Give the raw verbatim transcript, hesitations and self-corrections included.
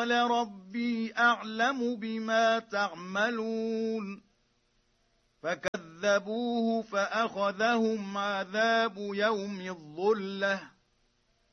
قال ربي أعلم بما تعملون فكذبوه فأخذهم عذاب يوم الظلة